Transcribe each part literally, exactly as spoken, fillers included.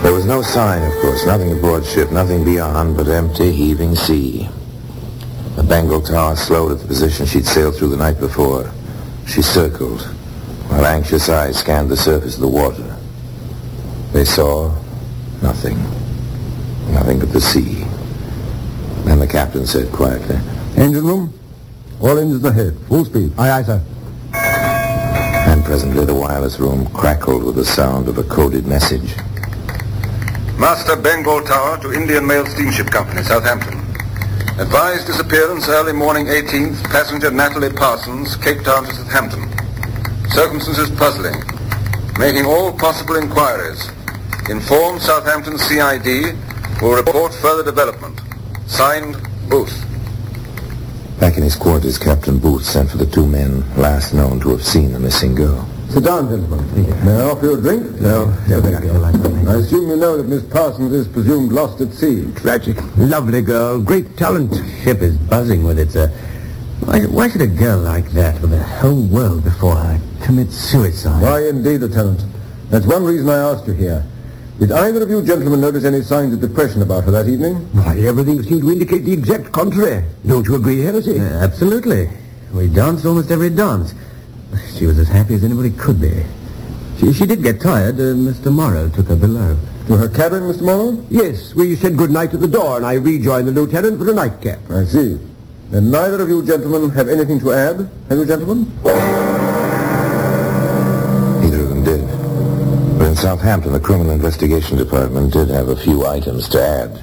There was no sign, of course, nothing aboard ship, nothing beyond but empty, heaving sea. The Bengal Tower slowed at the position she'd sailed through the night before. She circled, while anxious eyes scanned the surface of the water. They saw nothing. Nothing but the sea. Then the captain said quietly, "Engine room, all engines ahead, full speed." Aye, aye, sir. And presently the wireless room crackled with the sound of a coded message. Master Bengal Tower to Indian Mail Steamship Company, Southampton. Advised disappearance early morning eighteenth, passenger Natalie Parsons, Cape Town to Southampton. Circumstances puzzling. Making all possible inquiries. Inform Southampton C I D, will report further development. Signed, Booth. Back in his quarters, Captain Booth sent for the two men last known to have seen the missing girl. Sit down, gentlemen. May I offer you a drink? No. no I assume you know that Miss Parsons is presumed lost at sea. Tragic. Lovely girl. Great talent. Ship is buzzing with it, sir. Why, why should a girl like that, with the whole world before her, commit suicide? Why, indeed, Lieutenant. That's one reason I asked you here. Did either of you gentlemen notice any signs of depression about her that evening? Why, everything seemed to indicate the exact contrary. Don't you agree, Heresy? Uh, absolutely. We danced almost every dance. She was as happy as anybody could be. She, she did get tired. Uh, Mister Morrow took her below. To her cabin, Mister Morrow? Yes, we said good night at the door, and I rejoined the lieutenant for a nightcap. I see. And neither of you gentlemen have anything to add, have you, gentlemen? Neither of them did. But in Southampton, the Criminal Investigation Department did have a few items to add.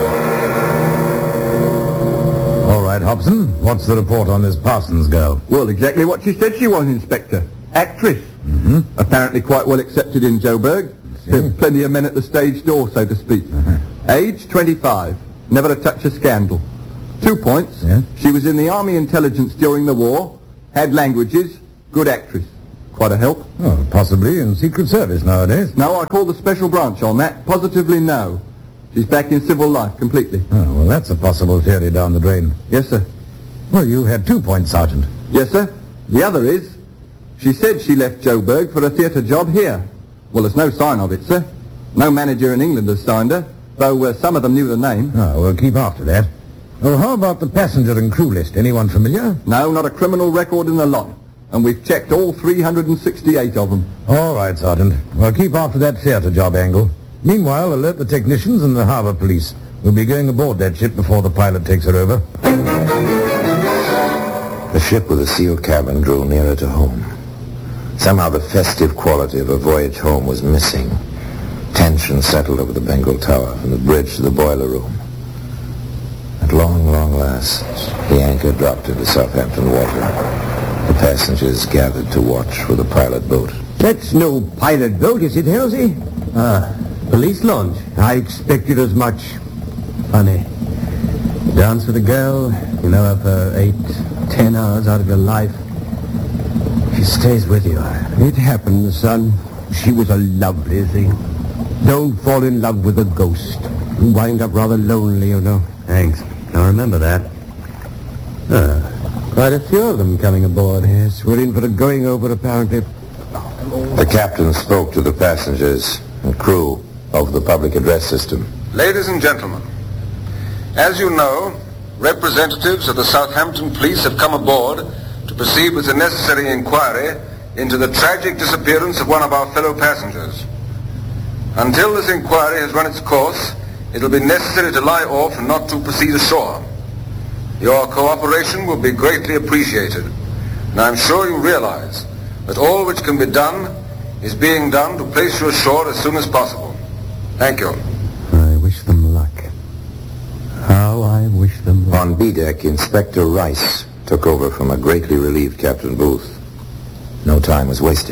All right, Hobson, what's the report on this Parsons girl? Well, exactly what she said she was, Inspector. Actress. Mm-hmm. Apparently quite well accepted in Joburg. There's plenty of men at the stage door, so to speak. Uh-huh. Age, twenty-five. Never a touch of scandal. Two points. Yeah? She was in the Army Intelligence during the war. Had languages. Good actress. Quite a help. Oh, possibly in Secret Service nowadays. No, I call the special branch on that. Positively no. She's back in civil life completely. Oh, well, that's a possible theory down the drain. Yes, sir. Well, you had two points, Sergeant. Yes, sir. The other is, she said she left Joburg for a theatre job here. Well, there's no sign of it, sir. No manager in England has signed her, though uh, some of them knew the name. Oh, we'll keep after that. Well, how about the passenger and crew list? Anyone familiar? No, not a criminal record in the lot. And we've checked all three hundred sixty-eight of them. All right, Sergeant. We'll keep after that theatre job angle. Meanwhile, alert the technicians and the harbour police. We'll be going aboard that ship before the pilot takes her over. The ship with a sealed cabin drew nearer to home. Somehow the festive quality of a voyage home was missing. Tension settled over the Bengal Tower, from the bridge to the boiler room. At long, long last, the anchor dropped into Southampton water. The passengers gathered to watch for the pilot boat. That's no pilot boat, is it, Halsey? Ah, police launch. I expected as much. Funny. Dance with a girl, you know her for eight, ten hours out of your life. She stays with you. It happened, son. She was a lovely thing. Don't fall in love with a ghost. You wind up rather lonely, you know. Thanks. I remember that. Ah, quite a few of them coming aboard. Yes, we're in for a going over, apparently. The captain spoke to the passengers and crew over the public address system. Ladies and gentlemen, as you know, representatives of the Southampton police have come aboard to proceed with the necessary inquiry into the tragic disappearance of one of our fellow passengers. Until this inquiry has run its course, it will be necessary to lie off and not to proceed ashore. Your cooperation will be greatly appreciated, and I'm sure you realize that all which can be done is being done to place you ashore as soon as possible. Thank you. I wish them luck. How I wish them luck. On B-deck, Inspector Rice took over from a greatly relieved Captain Booth. No time was wasted.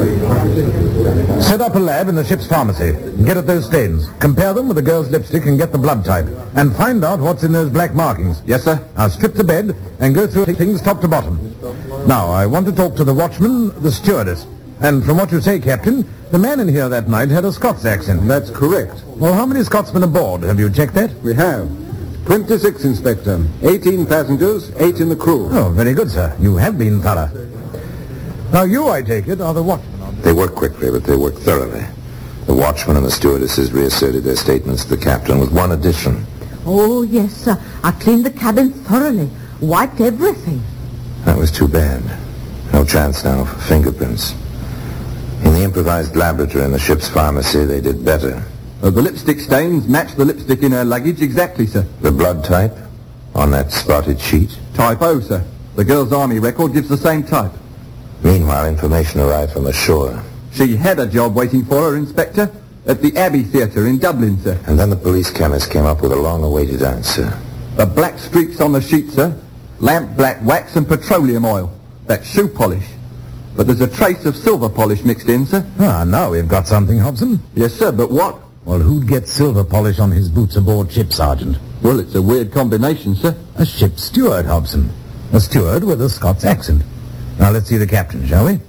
Set up a lab in the ship's pharmacy. Get at those stains. Compare them with the girl's lipstick and get the blood type. And find out what's in those black markings. Yes, sir. Now strip the bed and go through things top to bottom. Now, I want to talk to the watchman, the stewardess. And from what you say, Captain, the man in here that night had a Scots accent. That's correct. Well, how many Scotsmen aboard? Have you checked that? We have. twenty-six, Inspector. eighteen passengers, eight in the crew. Oh, very good, sir. You have been thorough. Now, you, I take it, are the watchmen. They worked quickly, but they worked thoroughly. The watchman and the stewardesses reasserted their statements to the captain with one addition. Oh, yes, sir. I cleaned the cabin thoroughly, wiped everything. That was too bad. No chance now for fingerprints. In the improvised laboratory in the ship's pharmacy, they did better. Uh, the lipstick stains match the lipstick in her luggage exactly, sir. The blood type on that spotted sheet? Type O, sir. The girl's army record gives the same type. Meanwhile, information arrived from the shore. She had a job waiting for her, Inspector, at the Abbey Theatre in Dublin, sir. And then the police chemist came up with a long-awaited answer. The black streaks on the sheet, sir. Lamp black wax and petroleum oil. That's shoe polish. But there's a trace of silver polish mixed in, sir. Ah, now we've got something, Hobson. Yes, sir, but what? Well, who'd get silver polish on his boots aboard ship, Sergeant? Well, it's a weird combination, sir. A ship steward, Hobson. A steward with a Scots accent. Now, let's see the captain, shall we?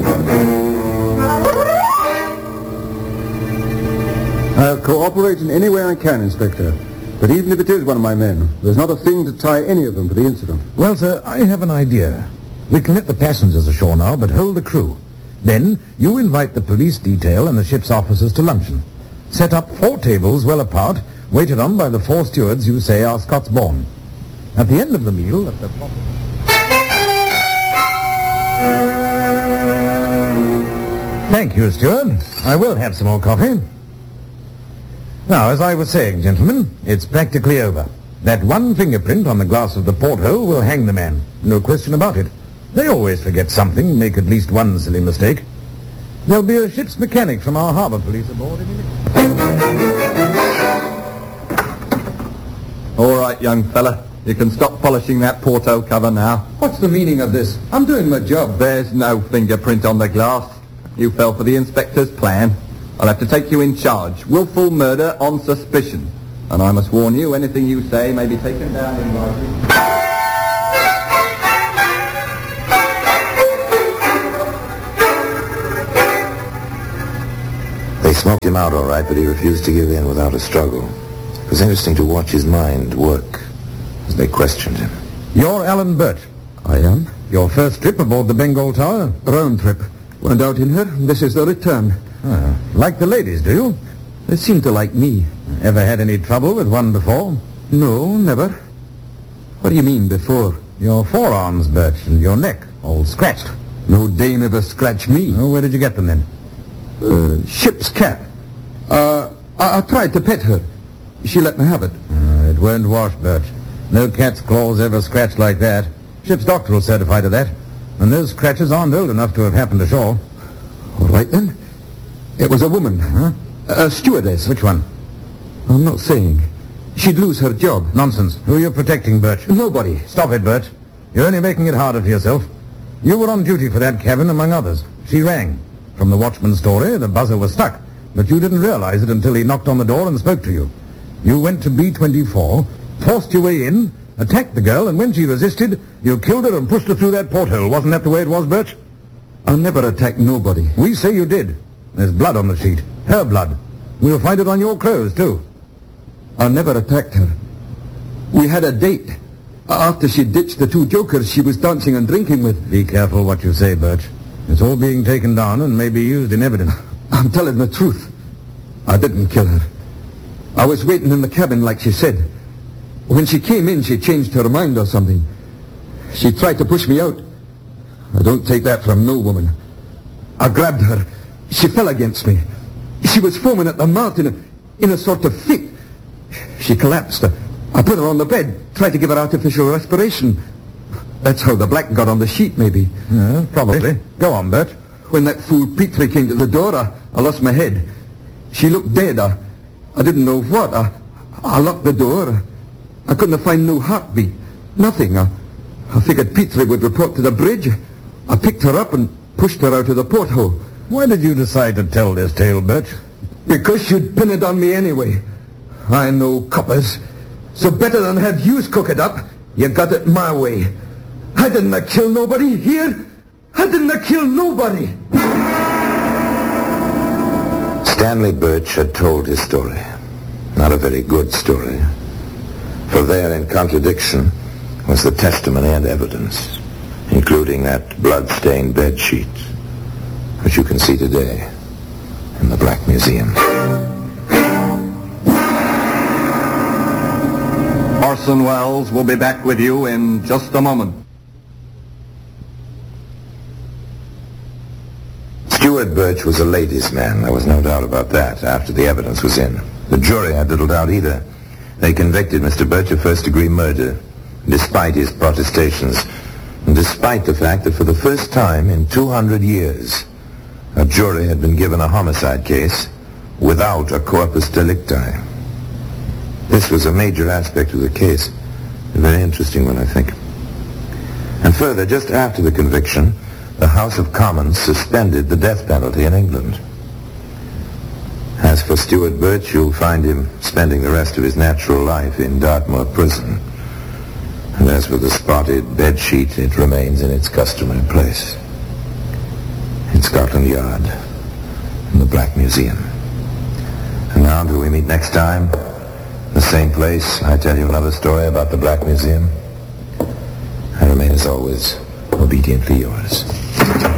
I'll cooperate in any way I can, Inspector. But even if it is one of my men, there's not a thing to tie any of them to the incident. Well, sir, I have an idea. We can let the passengers ashore now, but hold the crew. Then you invite the police detail and the ship's officers to luncheon. Set up four tables well apart, waited on by the four stewards you say are Scots-born. At the end of the meal, at the top... Thank you, steward. I will have some more coffee. Now, as I was saying, gentlemen, it's practically over. That one fingerprint on the glass of the porthole will hang the man. No question about it. They always forget something, make at least one silly mistake. There'll be a ship's mechanic from our harbour police aboard any minute. All right, young fella. You can stop polishing that porthole cover now. What's the meaning of this? I'm doing my job. There's no fingerprint on the glass. You fell for the inspector's plan. I'll have to take you in charge. Willful murder on suspicion. And I must warn you, anything you say may be taken down in writing. They smoked him out all right, but he refused to give in without a struggle. It was interesting to watch his mind work as they questioned him. You're Alan Birch. I am. Your first trip aboard the Bengal Tower? Round trip. Went out in her. This is the return. Ah, like the ladies, do you? They seem to like me. Ever had any trouble with one before? No, never. What do you mean, before? Your forearms, Birch, and your neck, all scratched. No dame ever scratched me. Oh, where did you get them then? Uh, ship's cat. Uh, I, I tried to pet her. She let me have it. Uh, it weren't washed, Birch. No cat's claws ever scratched like that. Ship's doctor will certify to that. And those scratches aren't old enough to have happened ashore. All right, then. It was a woman. Huh? A stewardess. Which one? I'm not saying. She'd lose her job. Nonsense. Who are you protecting, Birch? Nobody. Stop it, Birch. You're only making it harder for yourself. You were on duty for that cabin, among others. She rang. From the watchman's story, the buzzer was stuck. But you didn't realize it until he knocked on the door and spoke to you. You went to B twenty-four, forced your way in, attacked the girl, and when she resisted, you killed her and pushed her through that porthole. Wasn't that the way it was, Birch? I never attacked nobody. We say you did. There's blood on the sheet. Her blood. We'll find it on your clothes, too. I never attacked her. We had a date. After she ditched the two jokers she was dancing and drinking with. Be careful what you say, Birch. It's all being taken down and may be used in evidence. I'm telling the truth. I didn't kill her. I was waiting in the cabin like she said. When she came in, she changed her mind or something. She tried to push me out. I don't take that from no woman. I grabbed her. She fell against me. She was foaming at the mouth in a, in a sort of fit. She collapsed. I put her on the bed, tried to give her artificial respiration. That's how the black got on the sheet, maybe. Yeah, probably. Eh? Go on, Bert. When that fool Petrie came to the door, I, I lost my head. She looked dead. I, I didn't know what. I, I locked the door. I couldn't find no heartbeat. Nothing. I, I figured Petrie would report to the bridge. I picked her up and pushed her out of the porthole. Why did you decide to tell this tale, Bert? Because she'd pin it on me anyway. I know coppers. So better than have yous cook it up, you got it my way. I didn't kill nobody here. I didn't kill nobody. Stanley Birch had told his story. Not a very good story. For there, in contradiction, was the testimony and evidence, including that blood-stained bed sheet, which you can see today in the Black Museum. Orson Welles will be back with you in just a moment. Stuart Birch was a ladies' man. There was no doubt about that after the evidence was in. The jury had little doubt either. They convicted Mister Birch of first-degree murder, despite his protestations, and despite the fact that for the first time in two hundred years, a jury had been given a homicide case without a corpus delicti. This was a major aspect of the case, a very interesting one, I think. And further, just after the conviction, the House of Commons suspended the death penalty in England. As for Stuart Birch, you'll find him spending the rest of his natural life in Dartmoor Prison. And as for the spotted bedsheet, it remains in its customary place in Scotland Yard, in the Black Museum. And now, until we meet next time, the same place, I tell you another story about the Black Museum. I remain, as always, obediently yours.